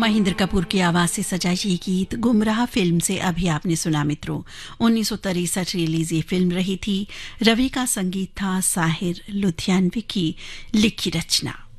महेंद्र कपूर की आवाज से सजा ये गीत गुमराह फिल्म से अभी आपने सुना मित्रों। 1963 रिलीज ये फिल्म रही थी। रवि का संगीत था, साहिर लुधियानवी की लिखी रचना।